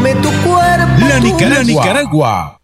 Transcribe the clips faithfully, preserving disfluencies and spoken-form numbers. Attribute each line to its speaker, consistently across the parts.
Speaker 1: Dame tu cuerpo.
Speaker 2: La Nicaragua. La Nicaragua.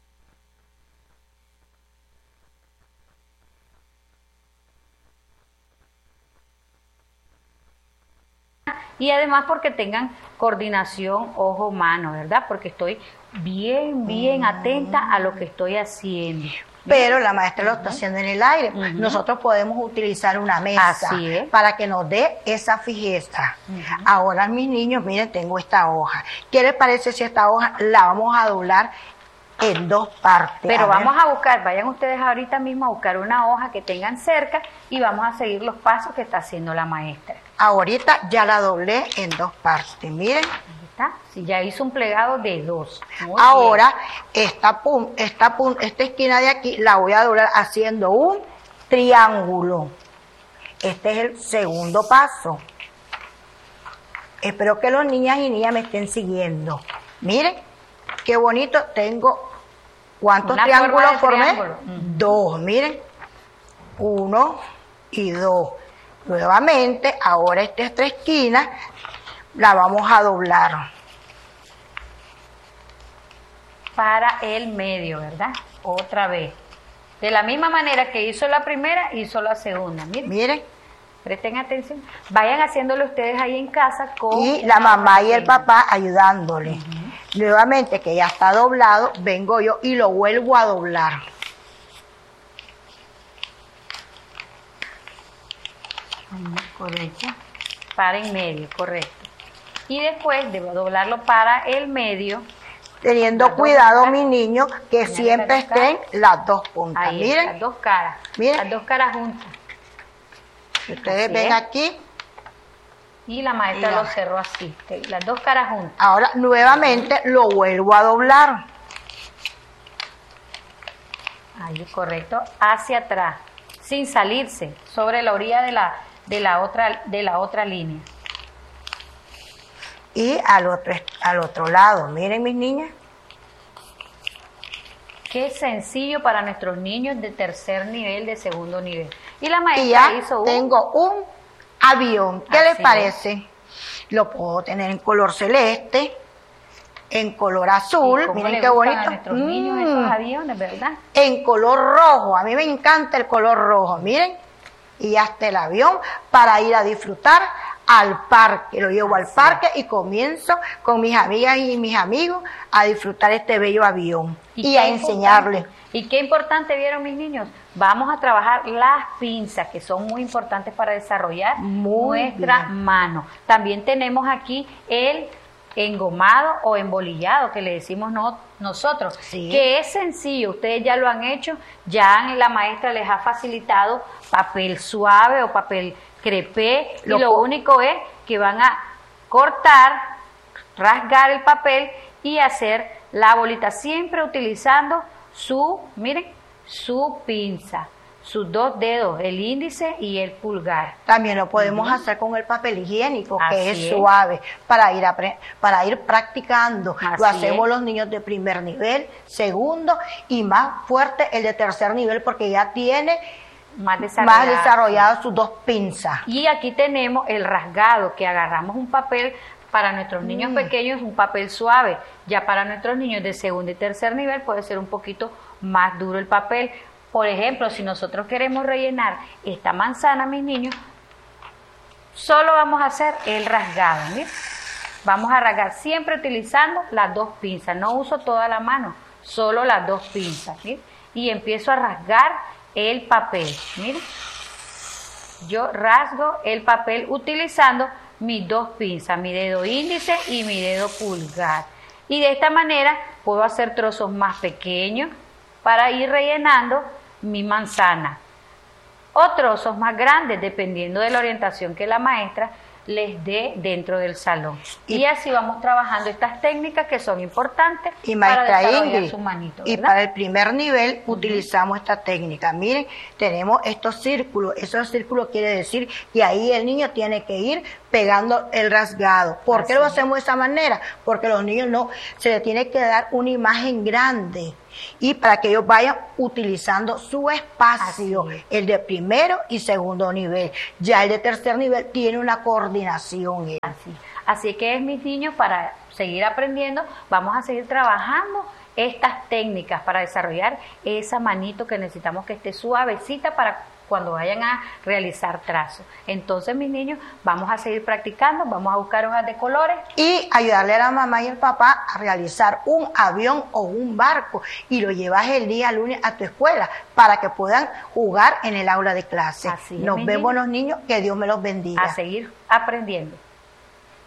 Speaker 3: Y además porque tengan coordinación ojo-mano, ¿verdad? Porque estoy bien, bien atenta a lo que estoy haciendo.
Speaker 4: Pero la maestra lo está haciendo en el aire. Uh-huh. Nosotros podemos utilizar una mesa para que nos dé esa fijeza. Uh-huh. Ahora, mis niños, miren, tengo esta hoja. ¿Qué les parece si esta hoja la vamos a doblar en dos partes?
Speaker 3: Pero a vamos ver. a buscar, vayan ustedes ahorita mismo a buscar una hoja que tengan cerca y vamos a seguir los pasos que está haciendo la maestra.
Speaker 4: Ahorita ya la doblé en dos partes, miren.
Speaker 3: Si ya hizo un plegado de dos.
Speaker 4: Muy Ahora, esta, pum, esta, pum, esta esquina de aquí la voy a doblar haciendo un triángulo. Este es el segundo paso. Espero que los niñas y niñas me estén siguiendo. Miren, qué bonito. Tengo, ¿cuántos Una triángulos formé? Triángulo. Uh-huh. Dos, miren. Uno y dos. Nuevamente, ahora esta es tres esquinas. La vamos a doblar
Speaker 3: para el medio, ¿verdad? Otra vez. De la misma manera que hizo la primera, hizo la segunda. Miren.
Speaker 4: Miren.
Speaker 3: Presten atención. Vayan haciéndolo ustedes ahí en casa con...
Speaker 4: Y la mamá y el papá ayudándole. Uh-huh. Nuevamente, que ya está doblado, vengo yo y lo vuelvo a doblar.
Speaker 3: Correcto. Para en medio, correcto. Y después debo doblarlo para el medio.
Speaker 4: Teniendo cuidado, mis niños, que siempre estén las dos puntas.
Speaker 3: Ahí,
Speaker 4: miren.
Speaker 3: Las dos caras.
Speaker 4: Miren.
Speaker 3: Las dos caras juntas.
Speaker 4: Ustedes
Speaker 3: así
Speaker 4: ven
Speaker 3: es.
Speaker 4: aquí.
Speaker 3: Y la maestra y lo cerró así. Las dos caras juntas.
Speaker 4: Ahora, nuevamente, lo vuelvo a doblar.
Speaker 3: Ahí, correcto. Hacia atrás. Sin salirse. Sobre la orilla de la, de la, otra, de la otra línea.
Speaker 4: Y al otro, al otro lado, miren mis niñas.
Speaker 3: Qué sencillo para nuestros niños de tercer nivel, de segundo nivel. Y la maestra
Speaker 4: y ya
Speaker 3: hizo un...
Speaker 4: tengo un avión. ¿Qué les parece? Es. Lo puedo tener en color celeste, en color azul. Miren qué bonito.
Speaker 3: A nuestros mm. niños esos aviones, ¿verdad?
Speaker 4: En color rojo. A mí me encanta el color rojo. Miren. Y ya está el avión para ir a disfrutar al parque. Lo llevo al parque y comienzo con mis amigas y mis amigos a disfrutar este bello avión y, y a enseñarles.
Speaker 3: Y qué importante vieron mis niños. Vamos a trabajar las pinzas, que son muy importantes para desarrollar muy nuestra bien. mano. También tenemos aquí el engomado o embolillado, que le decimos no, nosotros, sí. que es sencillo. Ustedes ya lo han hecho, ya la maestra les ha facilitado papel suave o papel crepé, y lo único es que van a cortar, rasgar el papel y hacer la bolita, siempre utilizando su, miren, su pinza, sus dos dedos, el índice y el pulgar.
Speaker 4: También lo podemos uh-huh. hacer con el papel higiénico, Así que es, es suave, para ir, a para ir practicando. Así lo hacemos es. los niños de primer nivel, segundo, y más fuerte el de tercer nivel, porque ya tiene más desarrollado, más desarrollado sus dos pinzas.
Speaker 3: Y aquí tenemos el rasgado, que agarramos un papel para nuestros niños mm. pequeños, un papel suave. Ya para nuestros niños de segundo y tercer nivel puede ser un poquito más duro el papel. Por ejemplo, si nosotros queremos rellenar esta manzana, mis niños, solo vamos a hacer el rasgado. ¿sí? Vamos a rasgar siempre utilizando las dos pinzas. No uso toda la mano, solo las dos pinzas. ¿sí? Y empiezo a rasgar el papel. Miren, yo rasgo el papel utilizando mis dos pinzas, mi dedo índice y mi dedo pulgar. Y de esta manera puedo hacer trozos más pequeños para ir rellenando mi manzana, o trozos más grandes dependiendo de la orientación que la maestra les dé dentro del salón. Y, y así vamos trabajando estas técnicas que son importantes
Speaker 4: y maestra
Speaker 3: para desarrollar
Speaker 4: Ingrid,
Speaker 3: su manito,
Speaker 4: y para el primer nivel uh-huh. utilizamos esta técnica. Miren, tenemos estos círculos. Esos círculos quiere decir que ahí el niño tiene que ir pegando el rasgado. ¿Por así qué lo hacemos de esa manera? Porque a los niños no se les tiene que dar una imagen grande. Y para que ellos vayan utilizando su espacio, el de primero y segundo nivel. Ya el de tercer nivel tiene una coordinación.
Speaker 3: Así, así que es, mis niños, para seguir aprendiendo, vamos a seguir trabajando estas técnicas para desarrollar esa manito que necesitamos que esté suavecita para cuando vayan a realizar trazos. Entonces, mis niños, vamos a seguir practicando, vamos a buscar hojas de colores.
Speaker 4: Y ayudarle a la mamá y el papá a realizar un avión o un barco y lo llevas el día lunes a tu escuela para que puedan jugar en el aula de clase.
Speaker 3: Así es,
Speaker 4: Nos
Speaker 3: mis
Speaker 4: vemos
Speaker 3: niños.
Speaker 4: los niños, que Dios me los bendiga.
Speaker 3: A seguir aprendiendo.